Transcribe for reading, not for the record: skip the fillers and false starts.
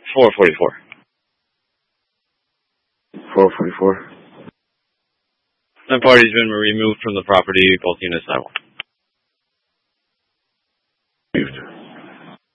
444. 444. The party's been removed from the property, both units I want.